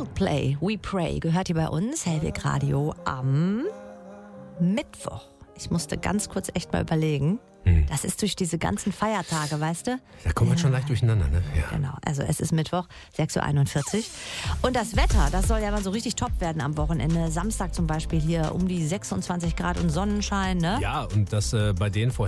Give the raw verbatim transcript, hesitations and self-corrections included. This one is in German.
Coldplay, We Pray, gehört hier bei uns, Hellweg Radio, am Mittwoch. Ich musste ganz kurz echt mal überlegen. Hm. Das ist durch diese ganzen Feiertage, weißt du? Da kommt man ja. schon leicht durcheinander, ne? Ja. Genau, also es ist Mittwoch, sechs Uhr einundvierzig. Und das Wetter, das soll ja mal so richtig top werden am Wochenende. Samstag zum Beispiel hier um die sechsundzwanzig Grad und Sonnenschein, ne? Ja, und das äh, bei den vorher